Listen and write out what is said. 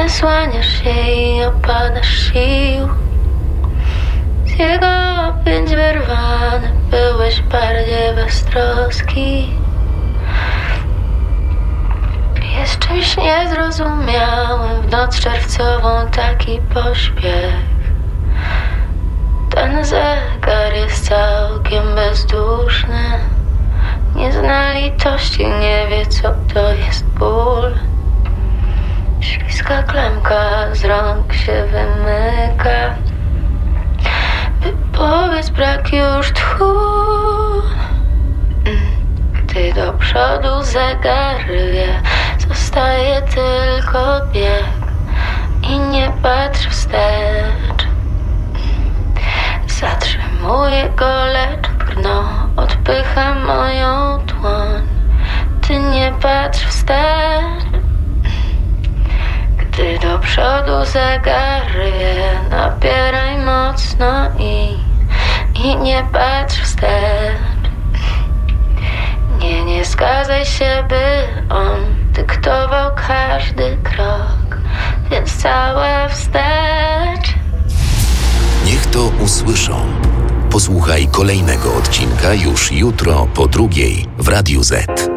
Nasłaniasz się i opadasz sił. Z jego objęć wyrwany byłeś bardziej beztroski. Jest czymś niezrozumiałym w noc czerwcową taki pośpiech. Ten zegar jest całkiem bezduszny. Nie zna litości, nie wie co to jest ból. Śliska klamka z rąk się wymyka. Wypowiedz, brak już tchu. Gdy do przodu zegar wie, zostaje tylko bieg i nie patrz wstecz. Zatrzymuję go, lecz brno odpycha moją dłoń. Ty nie patrz wstecz. Gdy do przodu zegar wie, napieraj mocno i nie patrz wstecz. Nie zgadzaj się, by on dyktował każdy krok, więc cała wstecz. Niech to usłyszą. Posłuchaj kolejnego odcinka już jutro po 2:00 w Radiu Z.